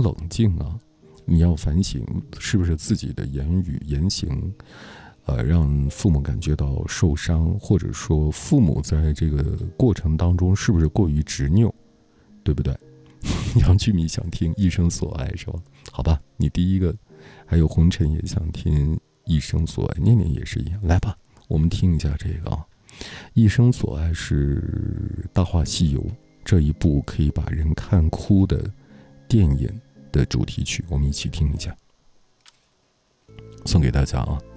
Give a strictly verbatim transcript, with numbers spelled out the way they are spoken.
冷静啊，你要反省是不是自己的言语言行呃，让父母感觉到受伤，或者说父母在这个过程当中是不是过于执拗，对不对？杨居米想听一生所爱是吧？好吧，你第一个，还有红尘也想听一生所爱，念念也是一样，来吧，我们听一下这个啊。一生所爱是《大话西游》这一部可以把人看哭的电影的主题曲，我们一起听一下，送给大家啊。